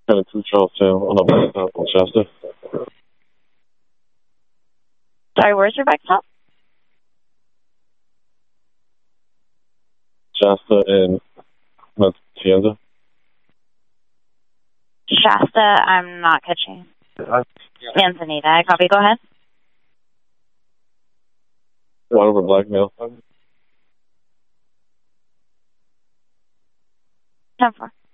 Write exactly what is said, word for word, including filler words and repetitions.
Kind of two Charlestown on a bike stop on Shasta. Sorry, where's your bike stop? Shasta and that's Tienza. Shasta, I'm not catching. Antonita, I copy. Go ahead. One over blackmail. ten four.